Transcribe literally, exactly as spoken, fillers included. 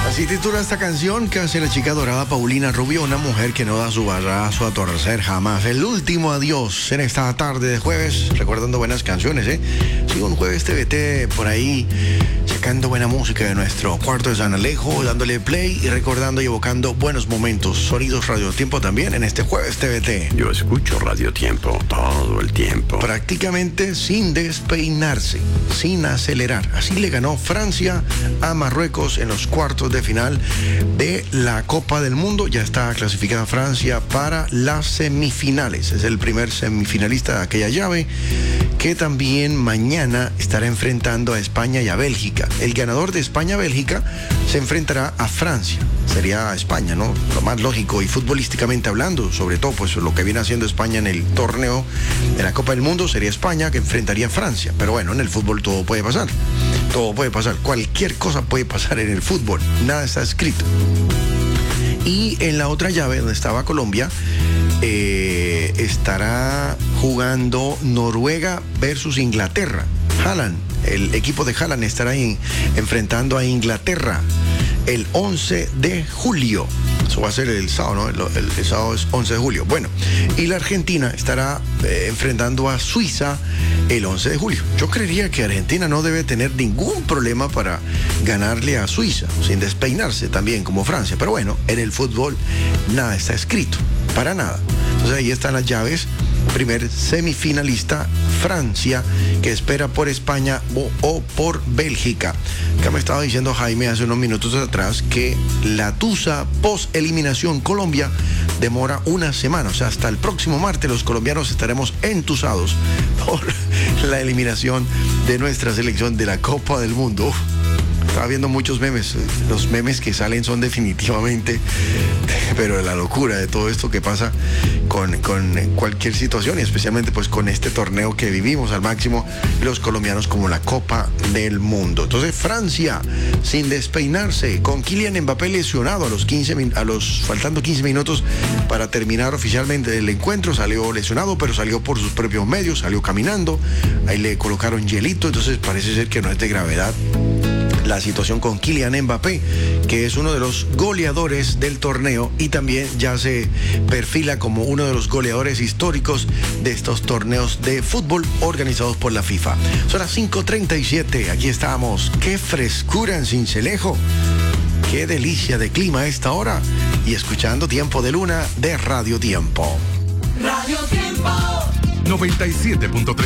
Así titula esta canción que hace la chica dorada Paulina Rubio, una mujer que no da su brazo a torcer jamás. El último adiós en esta tarde de jueves, recordando buenas canciones, ¿eh? Sí, un jueves T V T por ahí, sacando buena música de nuestro cuarto de San Alejo, dándole play y recordando y evocando buenos momentos. Sonidos Radio Tiempo también en este jueves T V T. Yo escucho Radio Tiempo todo el tiempo. Prácticamente sin despeinarse, sin acelerar. Así le ganó Francia a Marruecos en los cuartos de final de la Copa del Mundo. Ya está clasificada Francia para las semifinales. Es el primer semifinalista de aquella llave, que también mañana estará enfrentando a España y a Bélgica. El ganador de España-Bélgica se enfrentará a Francia. Sería España, ¿no? Lo más lógico, y futbolísticamente hablando, sobre todo pues lo que viene haciendo España en el torneo de la Copa del Mundo, sería España que enfrentaría a Francia. Pero bueno, en el fútbol todo puede pasar. Todo puede pasar. Cualquier cosa puede pasar en el fútbol. Nada está escrito. Y en la otra llave, donde estaba Colombia, eh, estará jugando Noruega versus Inglaterra. Haaland, el equipo de Haaland estará ahí enfrentando a Inglaterra el once de julio. Eso va a ser el sábado, ¿no? El, el, el sábado es once de julio. Bueno, y la Argentina estará eh, enfrentando a Suiza el once de julio. Yo creería que Argentina no debe tener ningún problema para ganarle a Suiza, sin despeinarse también como Francia. Pero bueno, en el fútbol nada está escrito, para nada. Entonces ahí están las llaves. Primer semifinalista, Francia, que espera por España o, o por Bélgica. Acá me estaba diciendo Jaime hace unos minutos atrás que la tusa post-eliminación Colombia demora una semana. O sea, hasta el próximo martes los colombianos estaremos entusados por la eliminación de nuestra selección de la Copa del Mundo. Uf. Estaba viendo muchos memes. Los memes que salen son definitivamente, pero la locura de todo esto que pasa con, con cualquier situación, y especialmente pues con este torneo que vivimos al máximo los colombianos, como la Copa del Mundo. Entonces Francia, sin despeinarse, con Kylian Mbappé lesionado a los quince, a los faltando quince minutos para terminar oficialmente el encuentro, salió lesionado, pero salió por sus propios medios, salió caminando, ahí le colocaron hielito, entonces parece ser que no es de gravedad la situación con Kylian Mbappé, que es uno de los goleadores del torneo y también ya se perfila como uno de los goleadores históricos de estos torneos de fútbol organizados por la FIFA. Son las cinco treinta y siete, aquí estamos. Qué frescura en Sincelejo, qué delicia de clima a esta hora, y escuchando Tiempo de Luna de Radio Tiempo. Radio Tiempo noventa y siete punto tres.